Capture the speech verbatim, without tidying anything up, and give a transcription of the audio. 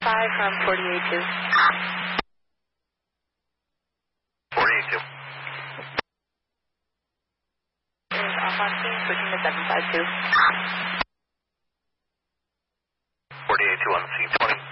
five from forty-eight two. forty-eight two. Is off on scene, switching to seven five two. forty-eight two on the scene, twenty.